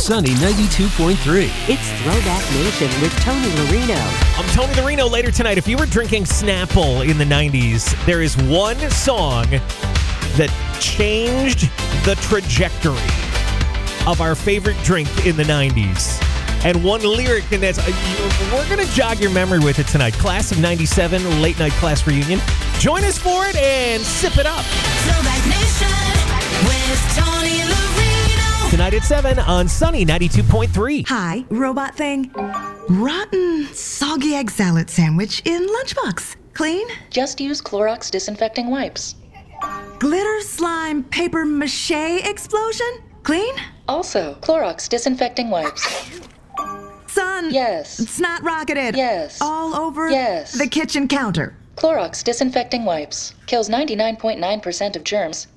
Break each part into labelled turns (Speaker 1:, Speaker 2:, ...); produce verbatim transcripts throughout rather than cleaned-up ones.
Speaker 1: Sunny ninety-two point three.
Speaker 2: It's Throwback Nation with Tony Marino.
Speaker 3: I'm Tony Marino. Later tonight, if you were drinking Snapple in the nineties, there is one song that changed the trajectory of our favorite drink in the nineties. And one lyric, and that's, uh, we're going to jog your memory with it tonight. Class of ninety-seven, late night class reunion. Join us for it and sip it up.
Speaker 4: Throwback Nation with Tony Marino.
Speaker 3: Tonight at seven on Sunny ninety-two point three.
Speaker 5: Hi, robot thing. Rotten, soggy egg salad sandwich in lunchbox. Clean?
Speaker 6: Just use Clorox disinfecting wipes.
Speaker 5: Glitter slime paper mache explosion? Clean?
Speaker 6: Also, Clorox disinfecting wipes.
Speaker 5: Son.
Speaker 6: Yes.
Speaker 5: Snot rocketed.
Speaker 6: Yes.
Speaker 5: All over
Speaker 6: Yes.
Speaker 5: the kitchen counter.
Speaker 6: Clorox disinfecting wipes. Kills ninety-nine point nine percent of germs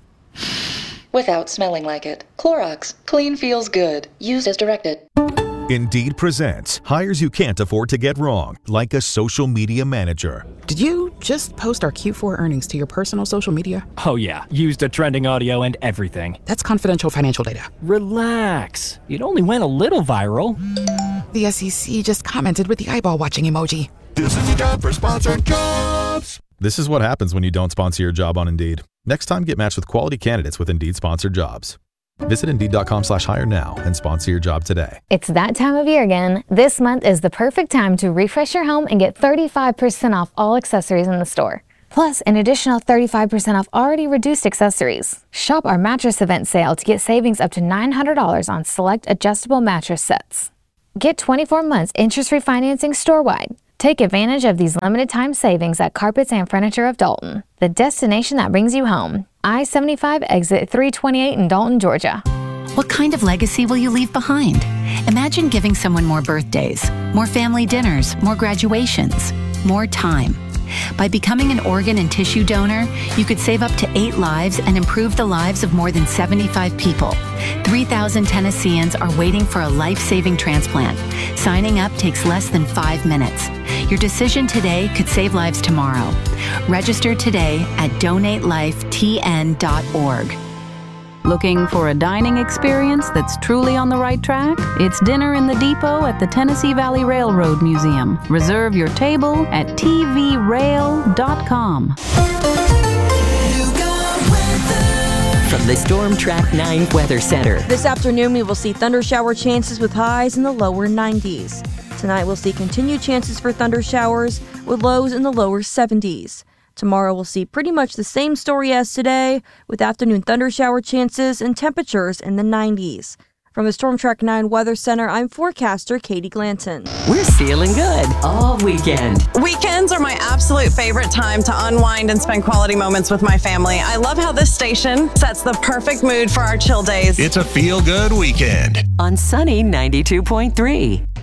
Speaker 6: without smelling like it. Clorox. Clean feels good. Used as directed.
Speaker 7: Indeed presents hires you can't afford to get wrong, like a social media manager.
Speaker 8: Did you just post our Q four earnings to your personal social media?
Speaker 9: Oh yeah, used a trending audio and everything.
Speaker 8: That's confidential financial data.
Speaker 9: Relax. It only went a little viral.
Speaker 8: The S E C just commented with the eyeball watching emoji.
Speaker 10: This is the job for sponsored jobs.
Speaker 7: This is what happens when you don't sponsor your job on Indeed. Next time, get matched with quality candidates with Indeed sponsored jobs. Visit Indeed.com slash hire now and sponsor your job today.
Speaker 11: It's that time of year again. This month is the perfect time to refresh your home and get thirty-five percent off all accessories in the store. Plus, an additional thirty-five percent off already reduced accessories. Shop our mattress event sale to get savings up to nine hundred dollars on select adjustable mattress sets. Get twenty-four months interest-free financing store-wide. Take advantage of these limited time savings at Carpets and Furniture of Dalton, the destination that brings you home. I seventy-five exit three twenty-eight in Dalton, Georgia.
Speaker 12: What kind of legacy will you leave behind? Imagine giving someone more birthdays, more family dinners, more graduations, more time. By becoming an organ and tissue donor, you could save up to eight lives and improve the lives of more than seventy-five people. three thousand Tennesseans are waiting for a life-saving transplant. Signing up takes less than five minutes. Your decision today could save lives tomorrow. Register today at donate life t n dot org.
Speaker 13: Looking for a dining experience that's truly on the right track? It's Dinner in the Depot at the Tennessee Valley Railroad Museum. Reserve your table at t v rail dot com.
Speaker 2: From the Storm Track nine Weather Center.
Speaker 14: This afternoon, we will see thunder shower chances with highs in the lower nineties. Tonight, we'll see continued chances for thunder showers with lows in the lower seventies. Tomorrow, we'll see pretty much the same story as today, with afternoon thunder shower chances and temperatures in the nineties. From the Storm Track nine Weather Center, I'm forecaster Katie Glanton.
Speaker 2: We're feeling good all weekend.
Speaker 15: Weekends are my absolute favorite time to unwind and spend quality moments with my family. I love how this station sets the perfect mood for our chill days.
Speaker 10: It's a feel-good weekend
Speaker 2: on Sunny ninety-two point three.